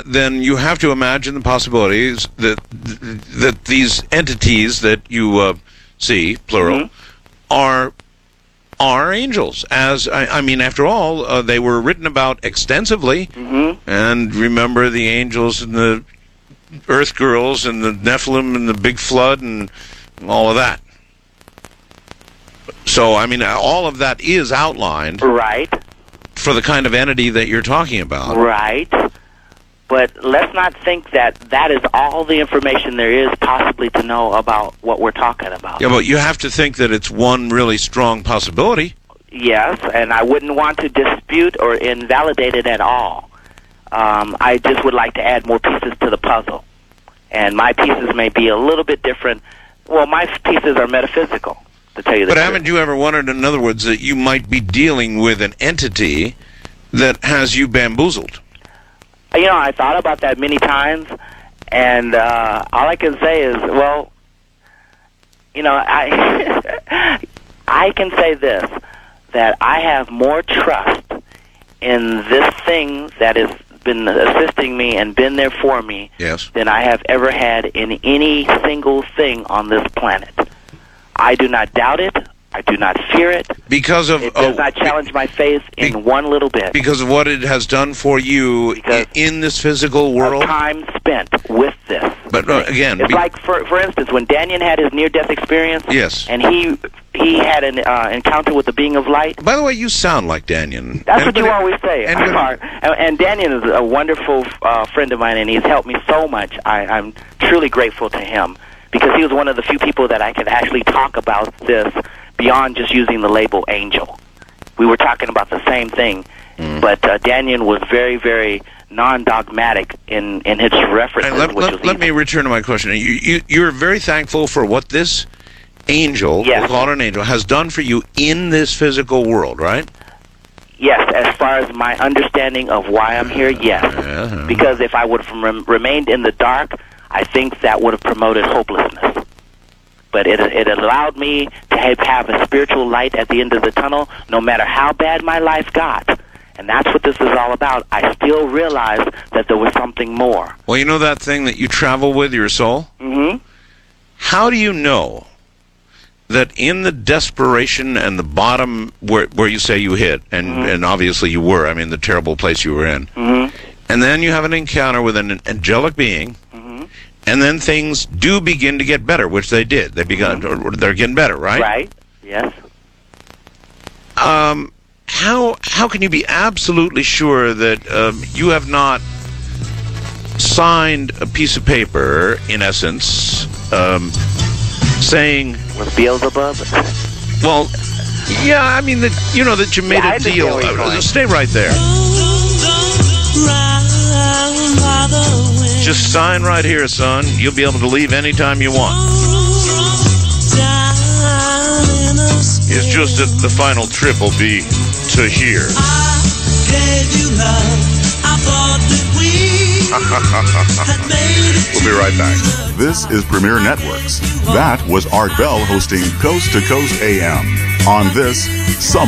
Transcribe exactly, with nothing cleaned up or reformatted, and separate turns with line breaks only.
then you have to imagine the possibilities that that these entities that you uh, see, plural, mm-hmm. are are angels. As I, I mean, after all, uh, they were written about extensively.
Mm-hmm.
And remember the angels and the earth girls and the Nephilim and the big flood and all of that. So, I mean, all of that is outlined.
Right.
For the kind of entity that you're talking about.
Right. But let's not think that that is all the information there is possibly to know about what we're talking about.
Yeah, but you have to think that it's one really strong possibility.
Yes, and I wouldn't want to dispute or invalidate it at all. Um, I just would like to add more pieces to the puzzle. And my pieces may be a little bit different. Well, my pieces are metaphysical, to tell you the
But
truth.
haven't you ever wondered, in other words, that you might be dealing with an entity that has you bamboozled?
You know, I thought about that many times, and uh, all I can say is, well, you know, I I can say this, that I have more trust in this thing that has been assisting me and been there for me
yes.
than I have ever had in any single thing on this planet. I do not doubt it. I do not fear it.
Because of
it does
oh,
not challenge my faith in
be,
one little bit.
Because of what it has done for you
because
in this physical world.
Of time spent with this.
But uh, again,
it's
be,
like for for instance, when Daniel had his near-death experience.
Yes.
And he he had an uh, encounter with the being of light.
By the way, you sound like Daniel.
That's
and,
what you
but,
always say.
And,
and, and Daniel is a wonderful uh, friend of mine, and he's helped me so much. I, I'm truly grateful to him because he was one of the few people that I could actually talk about this beyond just using the label angel. We were talking about the same thing, mm. but uh, Daniel was very, very non-dogmatic in, in his references.
Let,
which
let,
was
let me return to my question. You, you, you're very thankful for what this angel,
yes.
we'll call it an angel, has done for you in this physical world, right?
Yes, as far as my understanding of why I'm here, yes.
Uh-huh.
Because if I would have rem- remained in the dark, I think that would have promoted hopelessness. But it it allowed me to have, have a spiritual light at the end of the tunnel, no matter how bad my life got. And that's what this is all about. I still realized that there was something more.
Well, you know that thing that you travel with, your soul?
Mm-hmm.
How do you know that in the desperation and the bottom where where you say you hit, and, mm-hmm. and obviously you were, I mean, the terrible place you were in,
mm-hmm.
and then you have an encounter with an angelic being, and then things do begin to get better, which they did. They begun, mm-hmm. or they're getting better, right?
Right. Yes.
Um, how how can you be absolutely sure that um, you have not signed a piece of paper, in essence, um, saying
with Beelzebub?
Well, yeah, I mean that you know that you made
yeah,
a deal. Uh, stay right there. Just sign right here, son. You'll be able to leave anytime you want. It's just that the final trip will be to here. We'll be right back.
This is Premier Networks. That was Art Bell hosting Coast to Coast A M on this summer.